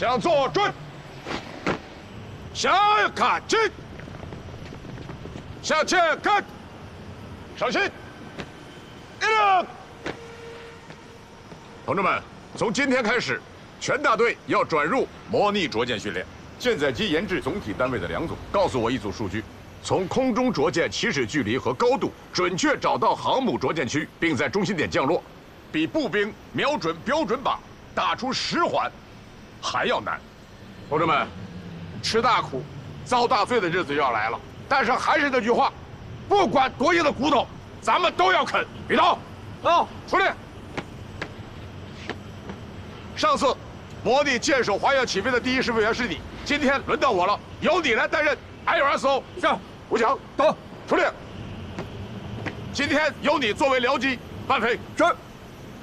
向左转，向右看齐，向前看，上心，一两。同志们，从今天开始，全大队要转入模拟着舰训练。现在即研制总体单位的梁总告诉我一组数据。 从空中着舰起始距离和高度准确找到航母着舰区，并在中心点降落，比步兵瞄准标准靶打出10环还要难。同志们，吃大苦、遭大罪的日子要来了。但是还是那句话，不管多硬的骨头，咱们都要啃。笔头， 到， 出列。上次模拟舰首滑跃起飞的第一试飞员是你，今天轮到我了，由你来担任 ILSO。是。 吴强， 到， 出列。今天由你作为僚机翻飞。 是。